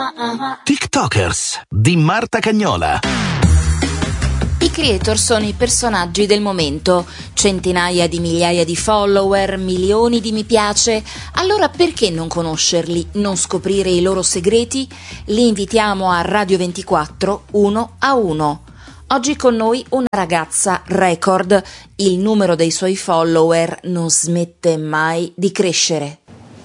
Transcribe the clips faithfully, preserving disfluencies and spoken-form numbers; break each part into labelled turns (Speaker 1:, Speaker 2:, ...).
Speaker 1: TikTokers di Marta Cagnola.
Speaker 2: I creator sono i personaggi del momento, centinaia di migliaia di follower, milioni di mi piace. Allora perché non conoscerli, non scoprire i loro segreti? Li invitiamo a Radio ventiquattro uno a uno. Oggi con noi una ragazza record, il numero dei suoi follower non smette mai di crescere.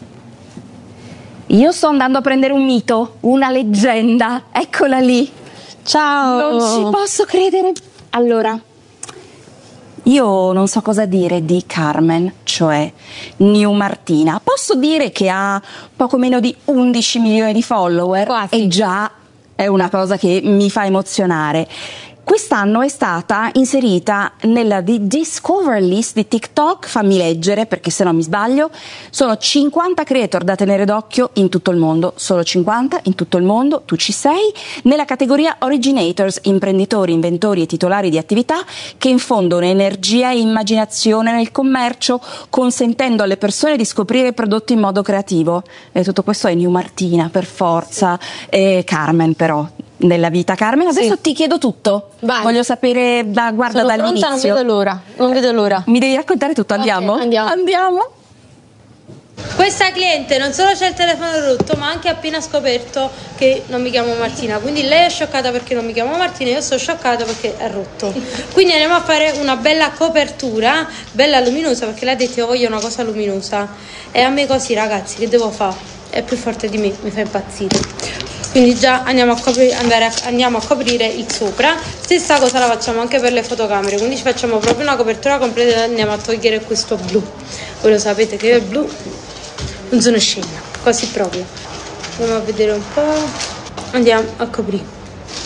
Speaker 3: Io sto andando a prendere un mito, una leggenda, eccola lì.
Speaker 4: Ciao!
Speaker 3: Non ci posso credere. Allora, io non so cosa dire di Carmen, cioè New Martina. Posso dire che ha poco meno di undici milioni di follower.
Speaker 4: Quasi.
Speaker 3: E già è una cosa che mi fa emozionare. Quest'anno è stata inserita nella Discover List di TikTok, fammi leggere perché se no mi sbaglio, sono cinquanta creator da tenere d'occhio in tutto il mondo, solo cinquanta in tutto il mondo, tu ci sei, nella categoria Originators, imprenditori, inventori e titolari di attività che infondono energia e immaginazione nel commercio, consentendo alle persone di scoprire prodotti in modo creativo. E tutto questo è New Martina, per forza, e Carmen però. Nella vita, Carmen, adesso
Speaker 4: sì.
Speaker 3: Ti chiedo tutto.
Speaker 4: Vai.
Speaker 3: Voglio sapere da guarda
Speaker 4: Sono
Speaker 3: dall'inizio.
Speaker 4: Pronta, non vedo l'ora. Non vedo l'ora.
Speaker 3: Mi devi raccontare tutto, andiamo?
Speaker 4: Okay, andiamo.
Speaker 3: Andiamo.
Speaker 5: Questa cliente non solo c'è il telefono rotto, ma anche appena scoperto che non mi chiamo Martina. Quindi lei è scioccata perché non mi chiamo Martina, io sono scioccata perché è rotto. Quindi andiamo a fare una bella copertura, bella luminosa, perché lei ha detto io voglio una cosa luminosa. E a me così, ragazzi, che devo fare? È più forte di me, mi fa impazzire. Quindi già andiamo a, copri- andare a, andiamo a coprire il sopra. Stessa cosa la facciamo anche per le fotocamere, quindi ci facciamo proprio una copertura completa e andiamo a togliere questo blu. Voi lo sapete che io il blu non sono scema, così proprio. Andiamo a vedere un po'. Andiamo a coprire.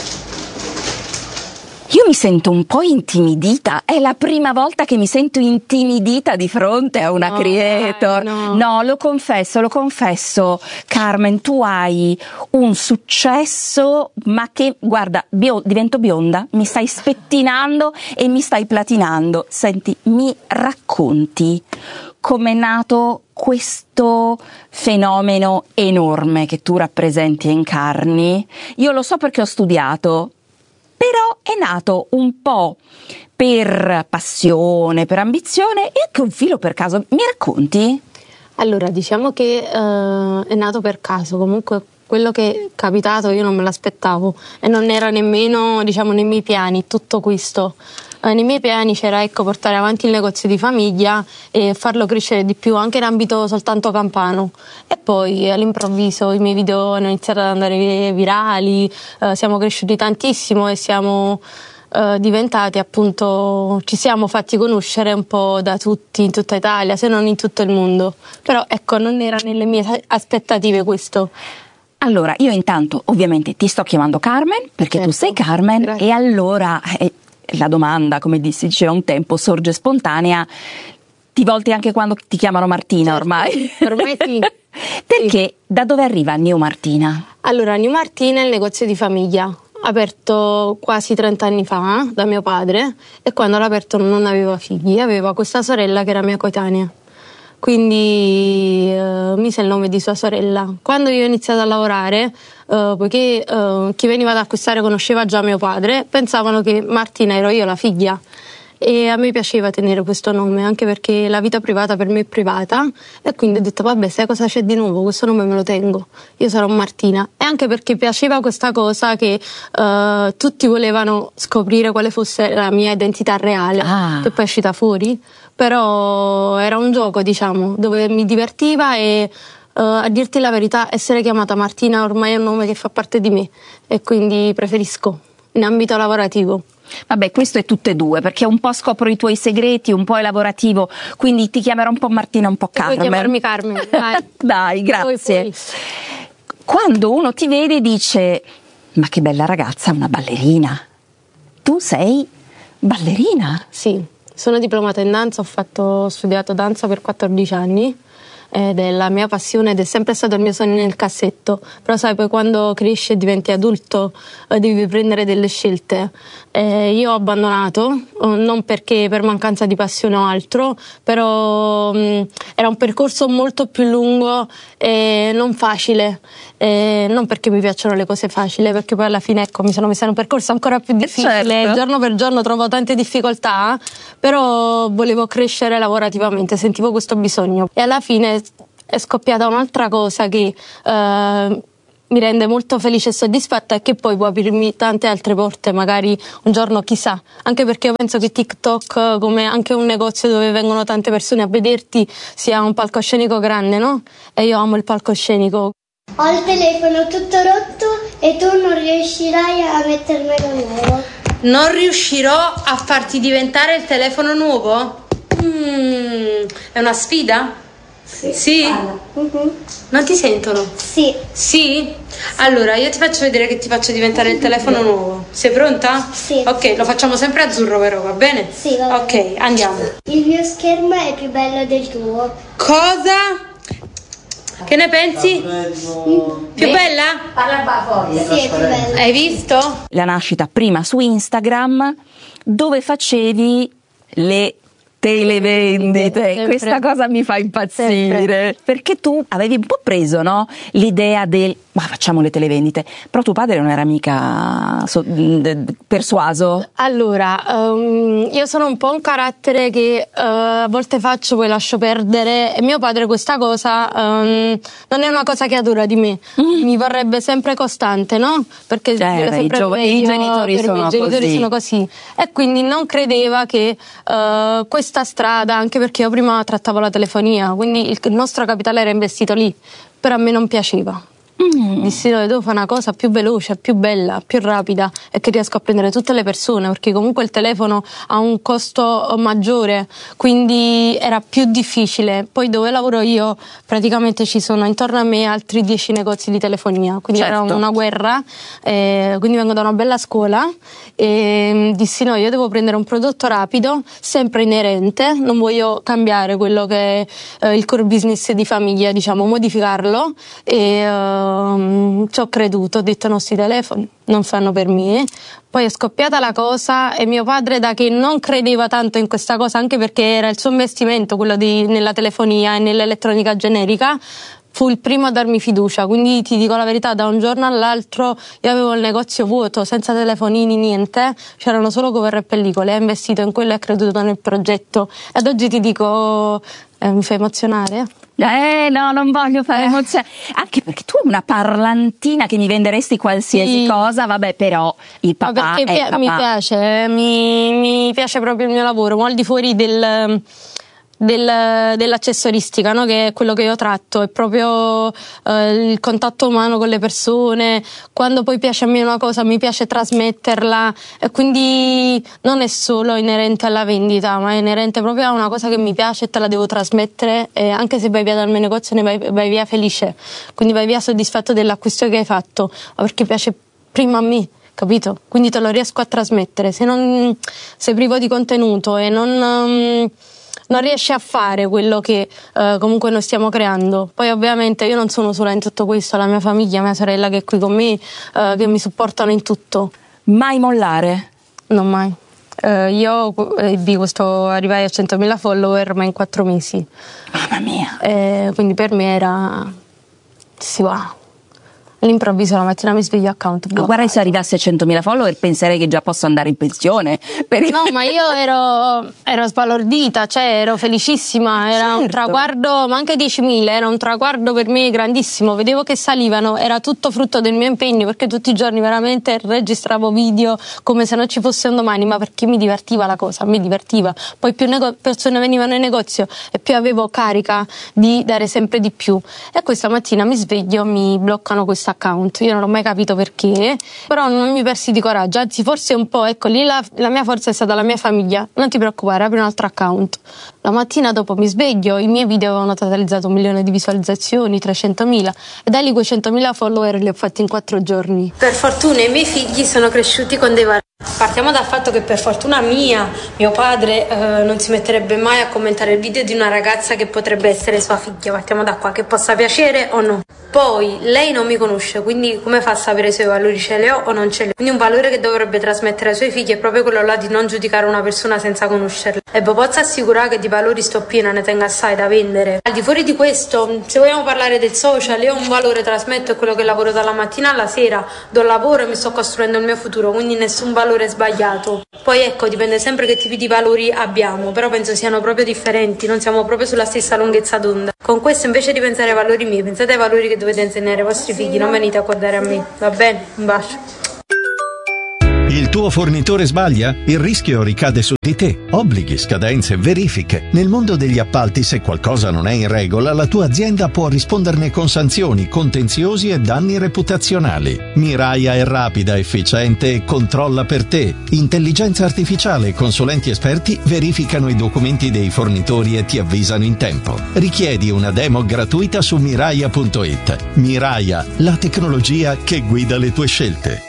Speaker 3: Io mi sento un po' intimidita, è la prima volta che mi sento intimidita di fronte a una
Speaker 4: No,
Speaker 3: creator.
Speaker 4: dai, no.
Speaker 3: no, lo confesso, lo confesso. Carmen, tu hai un successo, ma che, guarda, bio- divento bionda, mi stai spettinando e mi stai platinando. Senti, mi racconti com'è nato questo fenomeno enorme che tu rappresenti e incarni? Io lo so perché ho studiato. Però è nato un po' per passione, per ambizione e anche un filo per caso. Mi racconti?
Speaker 4: Allora, diciamo che eh, è nato per caso. Comunque quello che è capitato io non me l'aspettavo e non era nemmeno, diciamo, nei miei piani tutto questo. Eh, nei miei piani c'era, ecco, portare avanti il negozio di famiglia e farlo crescere di più anche in ambito soltanto campano. E poi all'improvviso i miei video hanno iniziato ad andare virali, eh, siamo cresciuti tantissimo e siamo eh, diventati appunto, ci siamo fatti conoscere un po' da tutti in tutta Italia, se non in tutto il mondo. Però ecco, non era nelle mie aspettative questo.
Speaker 3: Allora, io intanto ovviamente ti sto chiamando Carmen perché
Speaker 4: Certo.
Speaker 3: tu sei Carmen. Grazie. E allora eh, la domanda, come si diceva un tempo, sorge spontanea. Ti volti anche quando ti chiamano Martina, certo. Ormai?
Speaker 4: Ormai sì.
Speaker 3: Perché
Speaker 4: sì.
Speaker 3: Da dove arriva New Martina?
Speaker 4: Allora, New Martina è il negozio di famiglia, aperto quasi trenta anni fa da mio padre e quando l'ha aperto non aveva figli, aveva questa sorella che era mia coetanea. Quindi eh, mise il nome di sua sorella. Quando io ho iniziato a lavorare, eh, poiché eh, chi veniva ad acquistare conosceva già mio padre, pensavano che Martina ero io la figlia. E a me piaceva tenere questo nome, anche perché la vita privata per me è privata, e quindi ho detto vabbè, sai cosa c'è di nuovo, questo nome me lo tengo, io sarò Martina. E anche perché piaceva questa cosa che uh, tutti volevano scoprire quale fosse la mia identità reale, ah. che poi è uscita fuori, però era un gioco, diciamo, dove mi divertiva e uh, a dirti la verità, essere chiamata Martina ormai è un nome che fa parte di me e quindi preferisco in ambito lavorativo.
Speaker 3: Vabbè, questo è tutte e due, perché un po' scopro i tuoi segreti, un po' è lavorativo, quindi ti chiamerò un po' Martina, un po' Carmen.
Speaker 4: Puoi chiamarmi Carmen, dai.
Speaker 3: Dai, grazie. Poi, poi. Quando uno ti vede dice, ma che bella ragazza, una ballerina. Tu sei ballerina?
Speaker 4: Sì, sono diplomata in danza, ho, fatto, ho studiato danza per quattordici anni, ed è la mia passione ed è sempre stato il mio sogno nel cassetto. Però sai, poi quando cresci e diventi adulto eh, devi prendere delle scelte. Eh, io ho abbandonato, non perché per mancanza di passione o altro, però mh, era un percorso molto più lungo e non facile. Eh, non perché mi piacciono le cose facili, perché poi alla fine ecco mi sono messa in un percorso ancora più difficile, certo. Giorno per giorno trovo tante difficoltà, però volevo crescere lavorativamente, sentivo questo bisogno e alla fine è scoppiata un'altra cosa che eh, mi rende molto felice e soddisfatta e che poi può aprirmi tante altre porte, magari un giorno chissà, anche perché io penso che TikTok, come anche un negozio dove vengono tante persone a vederti, sia un palcoscenico grande, no? E io amo il palcoscenico.
Speaker 6: Ho il telefono tutto rotto e tu non riuscirai a mettermelo nuovo.
Speaker 5: Non riuscirò a farti diventare il telefono nuovo? Mm, è una sfida?
Speaker 6: Sì.
Speaker 5: Sì?
Speaker 6: Uh-huh.
Speaker 5: Non ti sentono?
Speaker 6: Sì.
Speaker 5: Sì? Allora io ti faccio vedere che ti faccio diventare il telefono nuovo. Sei pronta?
Speaker 6: Sì.
Speaker 5: Ok, lo facciamo sempre azzurro, vero? Va bene?
Speaker 6: Sì, va bene.
Speaker 5: Ok, andiamo.
Speaker 6: Il mio schermo è più bello del tuo.
Speaker 5: Cosa? Che ne pensi? Più bella?
Speaker 6: Sì, è più bella.
Speaker 5: Hai visto?
Speaker 3: La nascita prima su Instagram, dove facevi le televendite.
Speaker 4: Sempre.
Speaker 3: Questa cosa mi fa impazzire,
Speaker 4: Sempre.
Speaker 3: perché tu avevi un po' preso, no, l'idea del ma facciamo le televendite, però tuo padre non era mica so, persuaso.
Speaker 4: Allora, um, io sono un po' un carattere che uh, a volte faccio poi lascio perdere e mio padre questa cosa um, non è una cosa che adora di me, mm. mi vorrebbe sempre costante, no? Perché
Speaker 3: Certo,
Speaker 4: sempre
Speaker 3: i, gio- i genitori, sono,
Speaker 4: me, i genitori
Speaker 3: così.
Speaker 4: sono così e quindi non credeva che uh, questa strada, anche perché io prima trattavo la telefonia, quindi il, il nostro capitale era investito lì, però a me non piaceva. Mm. Dissi no, devo fare una cosa più veloce, più bella, più rapida e che riesco a prendere tutte le persone, perché comunque il telefono ha un costo maggiore, quindi era più difficile. Poi dove lavoro io praticamente ci sono intorno a me altri dieci negozi di telefonia, quindi certo. Era una guerra, eh, quindi vengo da una bella scuola e dissi no, io devo prendere un prodotto rapido, sempre inerente, non voglio cambiare quello che è eh, il core business di famiglia, diciamo, modificarlo e uh, ci ho creduto, ho detto no, sti telefoni non fanno per me. Poi è scoppiata la cosa e mio padre, da che non credeva tanto in questa cosa, anche perché era il suo investimento quello di, nella telefonia e nell'elettronica generica, fu il primo a darmi fiducia. Quindi ti dico la verità, da un giorno all'altro io avevo il negozio vuoto, senza telefonini, niente, c'erano solo cover e pellicole, ha investito in quello e ha creduto nel progetto. Ed oggi ti dico, eh, mi fa emozionare.
Speaker 3: Eh no, non voglio fare
Speaker 4: Eh.
Speaker 3: emozione, anche perché tu hai una parlantina che mi venderesti qualsiasi
Speaker 4: Sì.
Speaker 3: cosa, vabbè, però il
Speaker 4: Ma
Speaker 3: papà
Speaker 4: perché
Speaker 3: è
Speaker 4: pi-
Speaker 3: papà.
Speaker 4: mi piace, eh, mi, mi piace proprio il mio lavoro, ma al di fuori del, del, dell'accessoristica, no? Che è quello che io tratto, è proprio eh, il contatto umano con le persone. Quando poi piace a me una cosa mi piace trasmetterla e quindi non è solo inerente alla vendita, ma è inerente proprio a una cosa che mi piace e te la devo trasmettere, e anche se vai via dal mio negozio ne vai, vai via felice, quindi vai via soddisfatto dell'acquisto che hai fatto, ma perché piace prima a me, capito? Quindi te lo riesco a trasmettere. Se non sei privo di contenuto e non um, non riesci a fare quello che uh, comunque noi stiamo creando. Poi ovviamente io non sono sola in tutto questo, la mia famiglia, mia sorella che è qui con me, uh, che mi supportano in tutto.
Speaker 3: Mai mollare?
Speaker 4: Non mai. Uh, io ebbi questo, arrivai a centomila follower ma in quattro mesi.
Speaker 3: Mamma mia.
Speaker 4: Eh, quindi per me era sì, wow. All'improvviso la mattina mi sveglio account bloccato.
Speaker 3: Guarda, se arrivassi a centomila follower penserei che già posso andare in pensione. Per...
Speaker 4: No, ma io ero, ero sbalordita, cioè ero felicissima, era
Speaker 3: Certo.
Speaker 4: un traguardo, ma anche diecimila, era un traguardo per me grandissimo, vedevo che salivano, era tutto frutto del mio impegno, perché tutti i giorni veramente registravo video come se non ci fosse un domani, ma perché mi divertiva la cosa, mi divertiva. Poi più nego- persone venivano in negozio e più avevo carica di dare sempre di più. E questa mattina mi sveglio, mi bloccano questo account, io non ho mai capito perché, però non mi persi di coraggio, anzi forse un po', ecco lì la, la mia forza è stata la mia famiglia, non ti preoccupare, apri un altro account. La mattina dopo mi sveglio, i miei video avevano totalizzato un milione di visualizzazioni, trecentomila, e da lì quei centomila follower li ho fatti in quattro giorni.
Speaker 5: Per fortuna i miei figli sono cresciuti con dei valori Partiamo dal fatto che per fortuna mia, mio padre eh, non si metterebbe mai a commentare il video di una ragazza che potrebbe essere sua figlia. Partiamo da qua, che possa piacere o no. Poi lei non mi conosce, quindi come fa a sapere se i valori ce li ho o non ce li ho? Quindi un valore che dovrebbe trasmettere ai suoi figli è proprio quello là di non giudicare una persona senza conoscerla. E vi posso assicurare che di valori sto piena, ne tengo assai da vendere. Al di fuori di questo, se vogliamo parlare del social, io un valore trasmetto è quello che lavoro dalla mattina alla sera, do lavoro e mi sto costruendo il mio futuro, quindi nessun valore sbagliato. Poi ecco, dipende sempre che tipi di valori abbiamo, però penso siano proprio differenti, non siamo proprio sulla stessa lunghezza d'onda. Con questo, invece di pensare ai valori miei, pensate ai valori che dovete insegnare ai vostri figli, non venite a guardare a me, va bene? Un bacio.
Speaker 1: Il tuo fornitore sbaglia? Il rischio ricade su di te. Obblighi, scadenze, verifiche. Nel mondo degli appalti, se qualcosa non è in regola, la tua azienda può risponderne con sanzioni, contenziosi e danni reputazionali. Miraia è rapida, efficiente e controlla per te. Intelligenza artificiale e consulenti esperti verificano i documenti dei fornitori e ti avvisano in tempo. Richiedi una demo gratuita su miraia punto it. Miraia, la tecnologia che guida le tue scelte.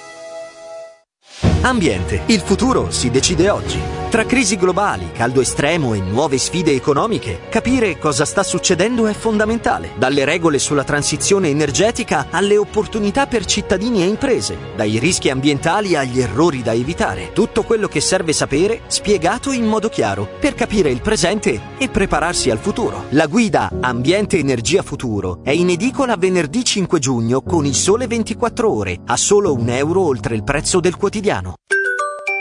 Speaker 7: Ambiente. Il futuro si decide oggi. Tra crisi globali, caldo estremo e nuove sfide economiche, capire cosa sta succedendo è fondamentale. Dalle regole sulla transizione energetica alle opportunità per cittadini e imprese, dai rischi ambientali agli errori da evitare. Tutto quello che serve sapere, spiegato in modo chiaro, per capire il presente e prepararsi al futuro. La guida Ambiente Energia Futuro è in edicola venerdì cinque giugno con Il Sole ventiquattro Ore, a solo un euro oltre il prezzo del quotidiano.